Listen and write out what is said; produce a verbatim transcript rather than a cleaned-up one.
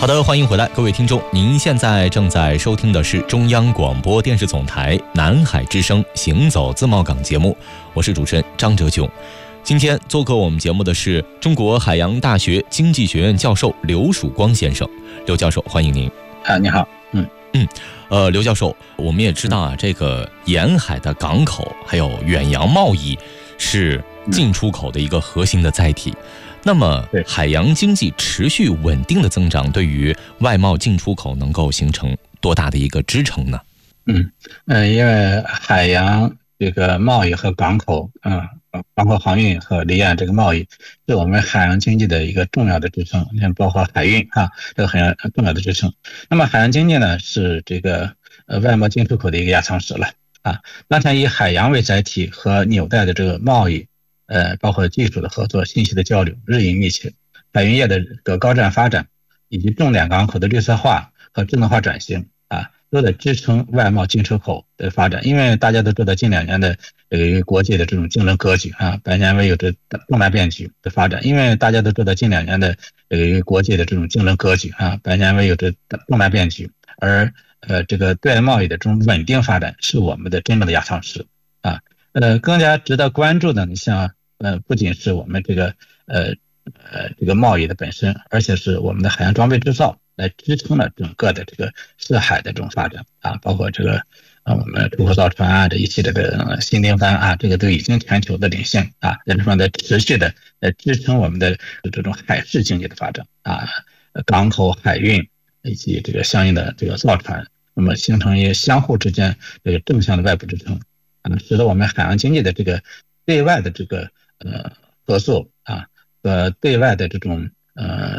好的，欢迎回来，各位听众，您现在正在收听的是中央广播电视总台南海之声行走自贸港节目，我是主持人张哲炯。今天做客我们节目的是中国海洋大学经济学院教授刘曙光先生。刘教授，欢迎您。 啊，你好。嗯嗯，呃，刘教授，我们也知道啊，这个沿海的港口还有远洋贸易是进出口的一个核心的载体。那么海洋经济持续稳定的增长，对于外贸进出口能够形成多大的一个支撑呢？ 嗯呃，因为海洋这个贸易和港口，嗯、呃，包括航运和离岸这个贸易，是我们海洋经济的一个重要的支撑，包括海运啊，这个很重要的支撑。那么海洋经济呢，是这个呃外贸进出口的一个压舱石了啊。刚才以海洋为载体和纽带的这个贸易。呃，包括技术的合作、信息的交流日益密切，海运业的这个高质发展，以及重点港口的绿色化和智能化转型啊，都在支撑外贸进出口的发展。因为大家都知道，近两年的这个国际的这种竞争格局啊，百年未有的重大变局的发展。因为大家都知道，近两年的这个国际的这种竞争格局啊，百年未有的重大变局，而呃，这个对外贸易的这种稳定发展，是我们的真正的压舱石啊。呃，更加值得关注的，你像呃，不仅是我们这个呃呃这个贸易的本身，而且是我们的海洋装备制造来支撑了整个的这个涉海的这种发展啊，包括这个呃我们出口造船啊这一系列的新订单啊，这个都已经全球的领先啊，在这方面持续的来支撑我们的这种海事经济的发展啊，港口海运以及这个相应的这个造船，那么形成一个相互之间这个正向的外部支撑。啊，使得我们海洋经济的这个对外的这个呃合作啊和对外的这种呃